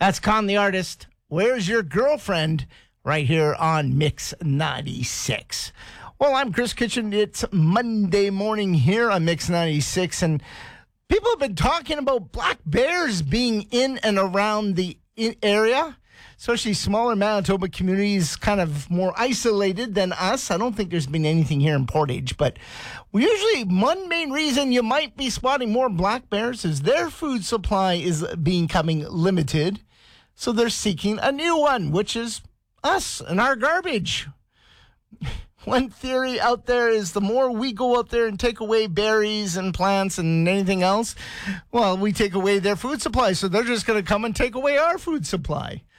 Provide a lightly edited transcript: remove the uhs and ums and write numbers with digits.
That's Con the Artist. Where's Your Girlfriend? Right here on Mix 96. Well, I'm Chris Kitchen. It's Monday morning here on Mix 96, and people have been talking about black bears being in and around the area, especially smaller Manitoba communities, kind of more isolated than us. I don't think there's been anything here in Portage, but one main reason you might be spotting more black bears is their food supply is becoming limited, so they're seeking a new one, which is us and our garbage. One theory out there is the more we go out there and take away berries and plants and anything else, well, we take away their food supply, so they're just going to come and take away our food supply.